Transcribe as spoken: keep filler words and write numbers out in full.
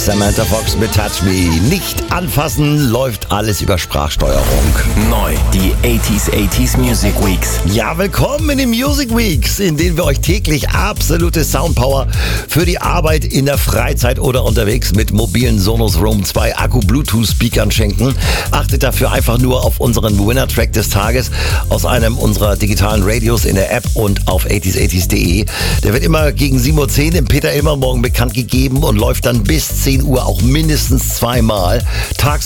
Samantha Fox mit Touch Me. Nicht anfassen, läuft alles über Sprachsteuerung. Neu, die achtziger achtziger Music Weeks. Ja, willkommen in den Music Weeks, in denen wir euch täglich absolute Soundpower für die Arbeit in der Freizeit oder unterwegs mit mobilen Sonos Roam zwei Akku-Bluetooth-Speakern schenken. Achtet dafür einfach nur auf unseren Winner-Track des Tages aus einem unserer digitalen Radios in der App und auf achtziger achtziger punkt de. Der wird immer gegen sieben Uhr zehn im Peter Illmer Morgen bekannt gegeben und läuft dann bis zehn Uhr auch mindestens zweimal. Tags